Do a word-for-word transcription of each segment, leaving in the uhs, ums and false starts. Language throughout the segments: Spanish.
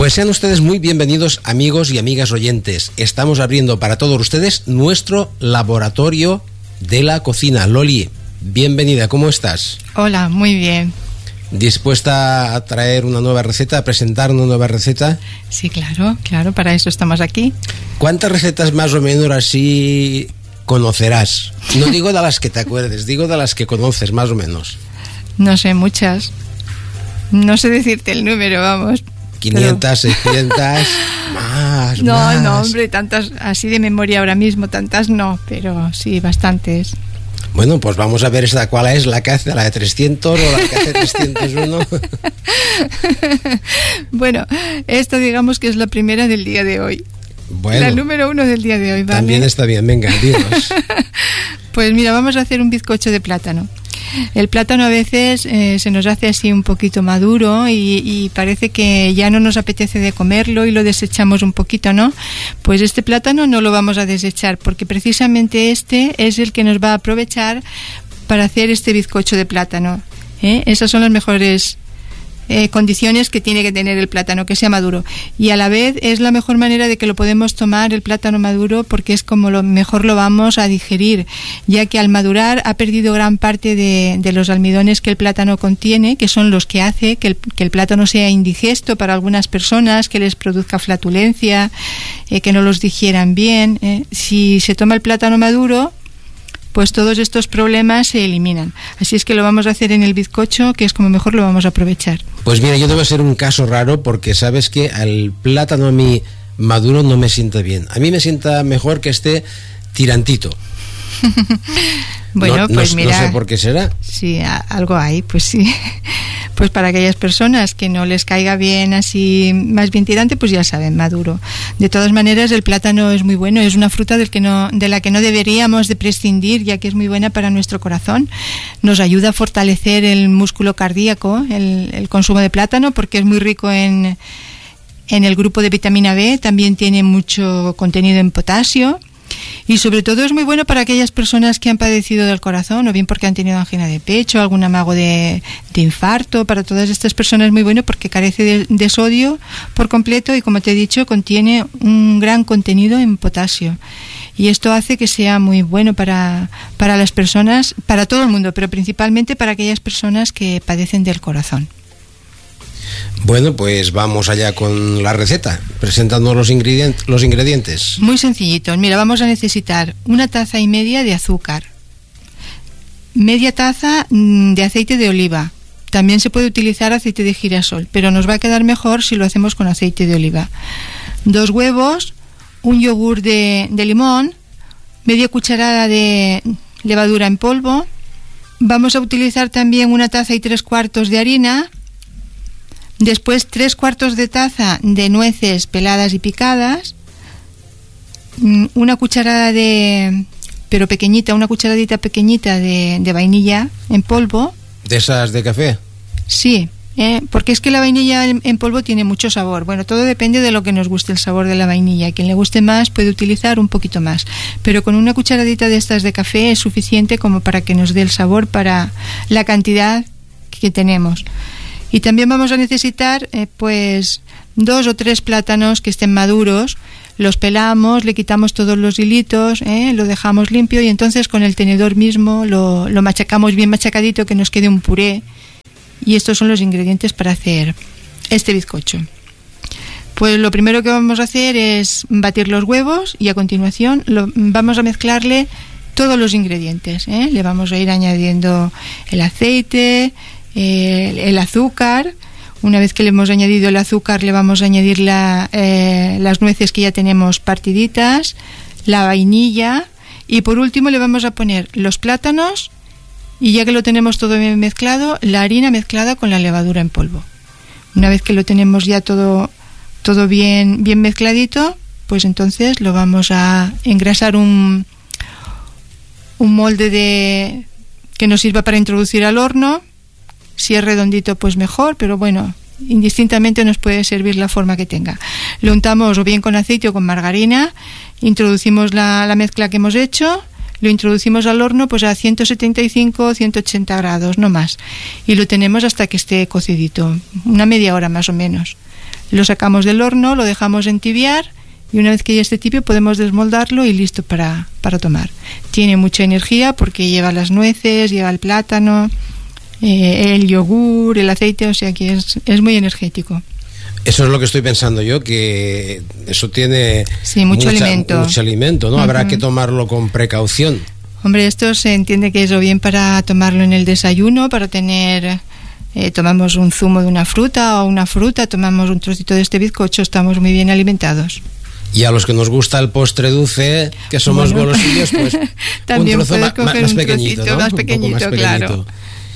Pues sean ustedes muy bienvenidos, amigos y amigas oyentes. Estamos abriendo para todos ustedes nuestro laboratorio de la cocina. Loli, bienvenida, ¿cómo estás? Hola, muy bien. ¿Dispuesta a traer una nueva receta, a presentar una nueva receta? Sí, claro, claro, para eso estamos aquí. ¿Cuántas recetas más o menos así conocerás? No digo de las que te acuerdes, digo de las que conoces más o menos. No sé, muchas. No sé decirte el número, vamos. quinientas, pero... seiscientas, más, no, más. No, hombre, tantas, así de memoria ahora mismo, tantas no, pero sí, bastantes. Bueno, pues vamos a ver esta, cuál es la que hace, la de trescientos o la que hace trescientos uno. Bueno, esta digamos que es la primera del día de hoy. Bueno, la número uno del día de hoy, ¿vale? También está bien, venga, dinos. Pues mira, vamos a hacer un bizcocho de plátano. El plátano a veces eh, se nos hace así un poquito maduro y, y parece que ya no nos apetece de comerlo y lo desechamos un poquito, ¿no? Pues este plátano no lo vamos a desechar porque precisamente este es el que nos va a aprovechar para hacer este bizcocho de plátano, ¿eh? Esas son las mejores Eh, condiciones que tiene que tener el plátano, que sea maduro, y a la vez es la mejor manera de que lo podemos tomar el plátano maduro, porque es como lo mejor lo vamos a digerir, ya que al madurar ha perdido gran parte de, de los almidones que el plátano contiene, que son los que hace que el, que el plátano sea indigesto para algunas personas, que les produzca flatulencia, eh, que no los digieran bien, eh. Si se toma el plátano maduro, pues todos estos problemas se eliminan. Así es que lo vamos a hacer en el bizcocho, que es como mejor lo vamos a aprovechar. Pues mira, yo debo ser un caso raro porque sabes que al plátano a mí maduro no me sienta bien. A mí me sienta mejor que esté tirantito. Bueno, no, pues no, mira... No sé por qué será. Sí, a, algo hay, pues sí. Pues para aquellas personas que no les caiga bien así, más bien tirante, pues ya saben, maduro. De todas maneras, el plátano es muy bueno, es una fruta del que no, de la que no deberíamos de prescindir, ya que es muy buena para nuestro corazón. Nos ayuda a fortalecer el músculo cardíaco, el, el consumo de plátano, porque es muy rico en, en el grupo de vitamina B, también tiene mucho contenido en potasio. Y sobre todo es muy bueno para aquellas personas que han padecido del corazón, o bien porque han tenido angina de pecho, algún amago de, de infarto. Para todas estas personas es muy bueno porque carece de, de sodio por completo y, como te he dicho, contiene un gran contenido en potasio. Y esto hace que sea muy bueno para, para las personas, para todo el mundo, pero principalmente para aquellas personas que padecen del corazón. Bueno, pues vamos allá con la receta, presentando los ingredientes, los ingredientes. Muy sencillitos. Mira, vamos a necesitar una taza y media de azúcar, media taza de aceite de oliva. También se puede utilizar aceite de girasol, pero nos va a quedar mejor si lo hacemos con aceite de oliva. Dos huevos, un yogur de, de limón, media cucharada de levadura en polvo. Vamos a utilizar también una taza y tres cuartos de harina. Después tres cuartos de taza de nueces peladas y picadas, una cucharada de, pero pequeñita, una cucharadita pequeñita de, de vainilla en polvo. ¿De esas de café? Sí, eh, porque es que la vainilla en, en polvo tiene mucho sabor. Bueno, todo depende de lo que nos guste el sabor de la vainilla. Quien le guste más puede utilizar un poquito más, pero con una cucharadita de estas de café es suficiente como para que nos dé el sabor para la cantidad que tenemos. Y también vamos a necesitar eh, pues dos o tres plátanos que estén maduros. Los pelamos, le quitamos todos los hilitos, eh, lo dejamos limpio y entonces con el tenedor mismo lo, lo machacamos bien machacadito, que nos quede un puré. Y estos son los ingredientes para hacer este bizcocho. Pues lo primero que vamos a hacer es batir los huevos y a continuación lo, vamos a mezclarle todos los ingredientes, eh. Le vamos a ir añadiendo el aceite, El, el azúcar. Una vez que le hemos añadido el azúcar, le vamos a añadir la, eh, las nueces que ya tenemos partiditas, la vainilla y por último le vamos a poner los plátanos y, ya que lo tenemos todo bien mezclado, la harina mezclada con la levadura en polvo. Una vez que lo tenemos ya todo, todo bien, bien mezcladito, pues entonces lo vamos a engrasar un, un molde de, que nos sirva para introducir al horno. Si es redondito, pues mejor, pero bueno, indistintamente nos puede servir la forma que tenga. Lo untamos o bien con aceite o con margarina, introducimos la, la mezcla que hemos hecho, lo introducimos al horno pues a ciento setenta y cinco, ciento ochenta grados, no más, y lo tenemos hasta que esté cocidito, una media hora más o menos. Lo sacamos del horno, lo dejamos entibiar y una vez que ya esté tibio podemos desmoldarlo y listo para, para tomar. Tiene mucha energía porque lleva las nueces, lleva el plátano, eh, el yogur, el aceite, o sea que es, es muy energético. Eso es lo que estoy pensando yo, que eso tiene sí, mucho mucha, alimento. mucho alimento, ¿no? Uh-huh. Habrá que tomarlo con precaución. Hombre, esto se entiende que es o bien para tomarlo en el desayuno, para tener... Eh, tomamos un zumo de una fruta o una fruta, tomamos un trocito de este bizcocho, estamos muy bien alimentados. Y a los que nos gusta el postre dulce, que somos bueno, golosillos, pues también un trozo puedes coger más un pequeñito, trocito, ¿no? más pequeñito, un poco más claro. pequeñito.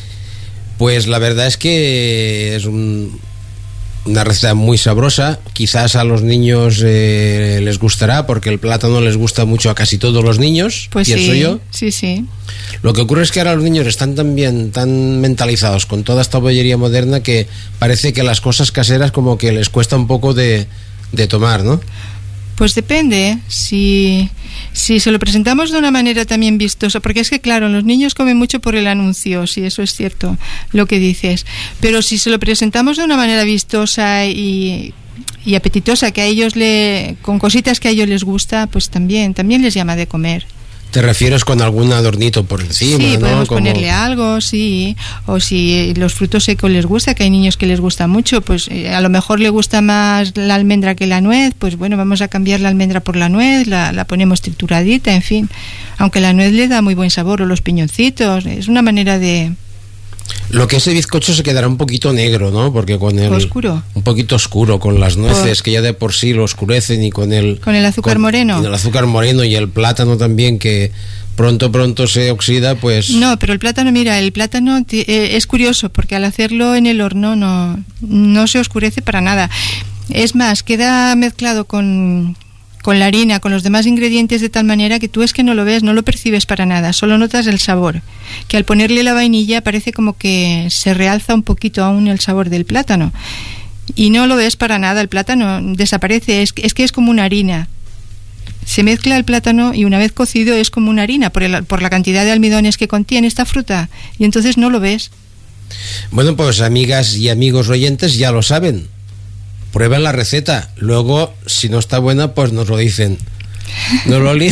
Pues la verdad es que es un, una receta muy sabrosa. Quizás a los niños eh, les gustará, porque el plátano les gusta mucho a casi todos los niños, pues pienso sí, yo. Sí, sí. Lo que ocurre es que ahora los niños están tan bien, tan mentalizados con toda esta bollería moderna, que parece que las cosas caseras como que les cuesta un poco de, de tomar, ¿no? Pues depende, si, si se lo presentamos de una manera también vistosa, porque es que claro, los niños comen mucho por el anuncio, si eso es cierto, lo que dices, pero si se lo presentamos de una manera vistosa y, y apetitosa, que a ellos le, con cositas que a ellos les gusta, pues también, también les llama de comer. ¿Te refieres con algún adornito por encima? Sí, ¿no? podemos Como... ponerle algo, sí. O si los frutos secos les gusta, que hay niños que les gusta mucho, pues eh, a lo mejor le gusta más la almendra que la nuez, pues bueno, vamos a cambiar la almendra por la nuez, la, la ponemos trituradita, en fin. Aunque la nuez le da muy buen sabor, o los piñoncitos, es una manera de... Lo que ese bizcocho se quedará un poquito negro, ¿no? Porque con el... Oscuro. Un poquito oscuro, con las nueces, por... que ya de por sí lo oscurecen, y con el... Con el azúcar con, moreno. Y el azúcar moreno y el plátano también, que pronto, pronto se oxida, pues... No, pero el plátano, mira, el plátano t- eh, es curioso, porque al hacerlo en el horno no, no se oscurece para nada. Es más, queda mezclado con... con la harina, con los demás ingredientes, de tal manera que tú es que no lo ves, no lo percibes para nada, solo notas el sabor, que al ponerle la vainilla parece como que se realza un poquito aún el sabor del plátano, y no lo ves para nada, el plátano desaparece, es, es que es como una harina, se mezcla el plátano y una vez cocido es como una harina, por, el, por la cantidad de almidones que contiene esta fruta, y entonces no lo ves. Bueno, pues amigas y amigos oyentes ya lo saben. Prueben la receta, luego si no está buena pues nos lo dicen. ¿No, Loli?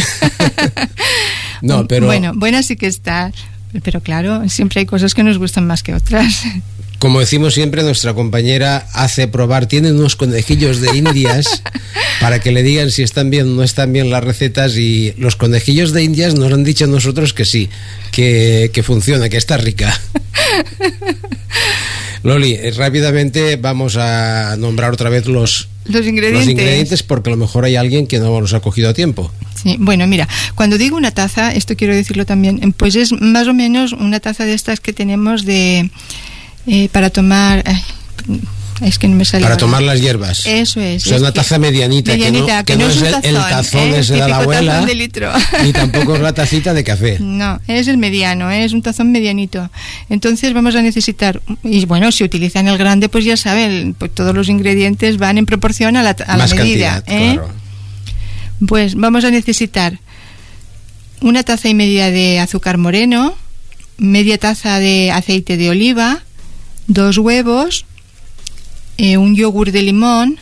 No, pero... Bueno, buena sí que está, pero claro, siempre hay cosas que nos gustan más que otras. Como decimos siempre, nuestra compañera hace probar, tiene unos conejillos de indias para que le digan si están bien o no están bien las recetas, y los conejillos de indias nos han dicho a nosotros que sí, que, que funciona, que está rica. Loli, rápidamente vamos a nombrar otra vez los, los, ingredientes. los ingredientes, porque a lo mejor hay alguien que no los ha cogido a tiempo. Sí, bueno, mira, cuando digo una taza, esto quiero decirlo también, pues es más o menos una taza de estas que tenemos de eh, para tomar... Ay, es que no me sale para ahora. Tomar las hierbas. Eso es. O sea, es una taza medianita, medianita que no, que no, no es, es el, el tazón ¿eh? ese de la abuela, de litro. Ni tampoco es la tacita de café. No, es el mediano, ¿eh? Es un tazón medianito. Entonces vamos a necesitar, y bueno, si utilizan el grande, pues ya saben, pues todos los ingredientes van en proporción a la, a Más la medida. Cantidad, ¿eh? Claro. Pues vamos a necesitar una taza y media de azúcar moreno, media taza de aceite de oliva, dos huevos, Eh, un yogur de limón,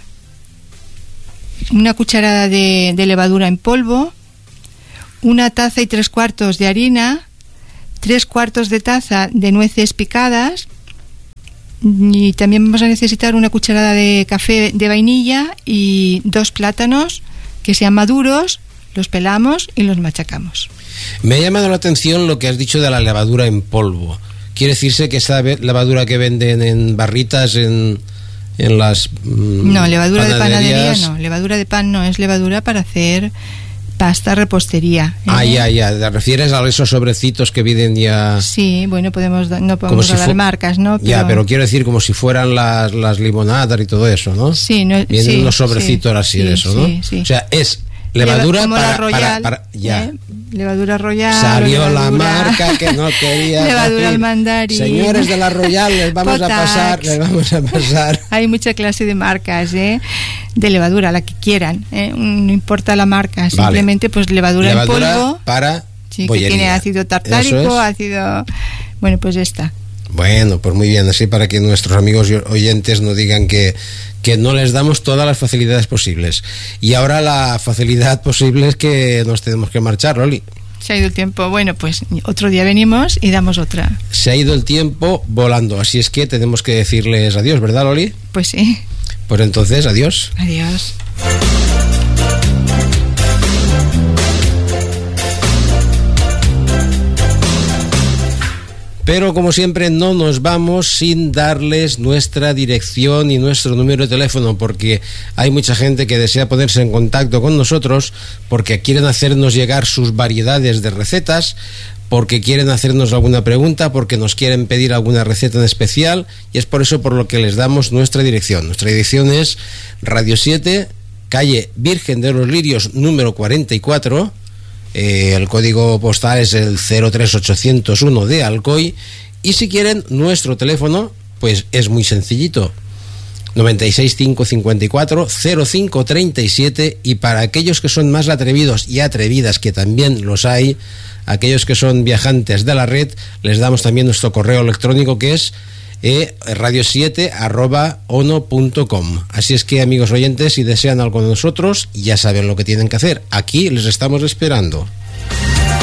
una cucharada de, de levadura en polvo, una taza y tres cuartos de harina, tres cuartos de taza de nueces picadas, y también vamos a necesitar una cucharada de café de vainilla y dos plátanos que sean maduros, los pelamos y los machacamos. Me ha llamado la atención lo que has dicho de la levadura en polvo. ¿Quiere decirse que esa levadura que venden en barritas, en... en las mmm, no, levadura de panadería no, levadura de pan no, es levadura para hacer pasta, repostería, ¿eh? Ah, ya, ya, ¿te refieres a esos sobrecitos que vienen ya? Sí, bueno, podemos no podemos si dar fu- marcas, ¿no? Pero... Ya, pero quiero decir como si fueran las, las limonadas y todo eso, ¿no? Sí, no, vienen sí, unos sobrecitos sí, así sí, de eso, sí, ¿no? Sí. O sea, es levadura como para, la Royal, para, para ya. ¿eh? Levadura Royal. Salió levadura, la marca que no quería. Levadura al mandarín. Señores de la Royal, les vamos Potax. a pasar, les vamos a pasar. Hay mucha clase de marcas, ¿eh? De levadura, la que quieran, ¿eh? No importa la marca, simplemente vale. Pues levadura, levadura en polvo para sí, bollería. Que tiene ácido tartárico, es. ácido, bueno, pues esta. Bueno, pues muy bien, así para que nuestros amigos oyentes no digan que, que no les damos todas las facilidades posibles. Y ahora la facilidad posible es que nos tenemos que marchar, Loli. Se ha ido el tiempo. Bueno, pues otro día venimos y damos otra. Se ha ido el tiempo volando, así es que tenemos que decirles adiós, ¿verdad, Loli? Pues sí. Pues entonces, adiós. Adiós. Pero como siempre no nos vamos sin darles nuestra dirección y nuestro número de teléfono, porque hay mucha gente que desea ponerse en contacto con nosotros porque quieren hacernos llegar sus variedades de recetas, porque quieren hacernos alguna pregunta, porque nos quieren pedir alguna receta en especial, y es por eso por lo que les damos nuestra dirección. Nuestra dirección es Radio siete, calle Virgen de los Lirios número cuarenta y cuatro. Eh, el código postal es el cero tres ocho cero uno de Alcoy, y si quieren nuestro teléfono pues es muy sencillito, noventa y seis, cinco cincuenta y cuatro, cero cinco treinta y siete, y para aquellos que son más atrevidos y atrevidas, que también los hay, aquellos que son viajantes de la red, les damos también nuestro correo electrónico, que es eh, radio siete arroba ono punto com. Así es que, amigos oyentes, si desean algo de nosotros, ya saben lo que tienen que hacer. Aquí les estamos esperando.